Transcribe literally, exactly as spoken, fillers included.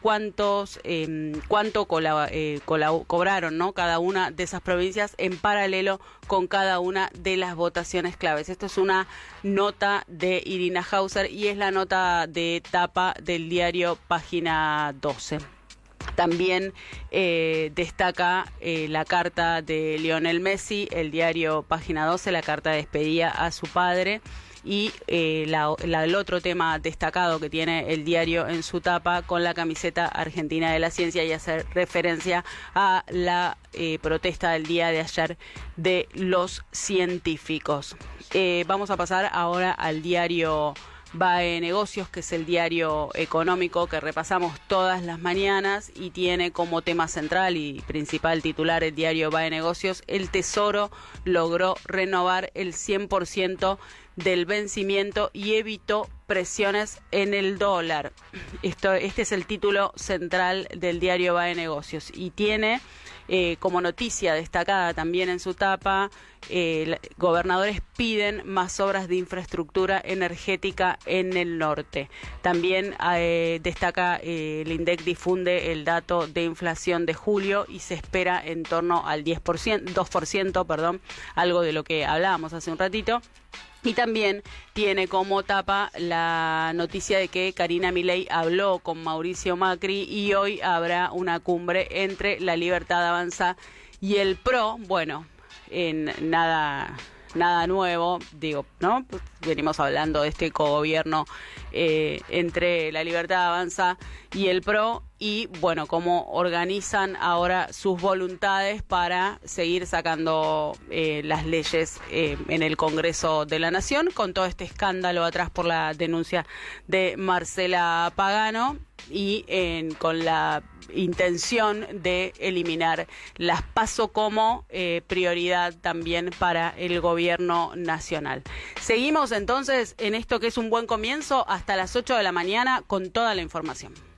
cuántos, eh, cuánto colab eh, colab cobraron, ¿no?, cada una de esas provincias en paralelo con cada una de las votaciones claves. Esto es una nota de Irina Hauser y es la nota de tapa del diario Página doce. También eh, destaca eh, la carta de Lionel Messi, el diario Página doce, la carta de despedida a su padre. Y eh, la, la, el otro tema destacado que tiene el diario en su tapa con la camiseta argentina de la ciencia, y hacer referencia a la eh, protesta del día de ayer de los científicos. Eh, vamos a pasar ahora al diario B A E Negocios, que es el diario económico que repasamos todas las mañanas y tiene como tema central y principal titular el diario B A E Negocios: el Tesoro logró renovar el cien por ciento del vencimiento y evitó presiones en el dólar. Esto, este es el título central del diario B A E Negocios y tiene eh, como noticia destacada también en su tapa: eh, gobernadores piden más obras de infraestructura energética en el norte. También eh, destaca eh, el INDEC difunde el dato de inflación de julio y se espera en torno al diez por ciento, dos por ciento, perdón, algo de lo que hablábamos hace un ratito. Y también tiene como tapa la noticia de que Karina Milei habló con Mauricio Macri y hoy habrá una cumbre entre La Libertad Avanza y el P R O. Bueno, en nada... Nada nuevo, digo, ¿no? Pues venimos hablando de este cogobierno eh, entre La Libertad Avanza y el P R O y, bueno, cómo organizan ahora sus voluntades para seguir sacando eh, las leyes eh, en el Congreso de la Nación, con todo este escándalo atrás por la denuncia de Marcela Pagano y eh, con la intención de eliminar las PASO como eh, prioridad también para el gobierno nacional. Seguimos entonces en esto que es un buen comienzo hasta las ocho de la mañana con toda la información.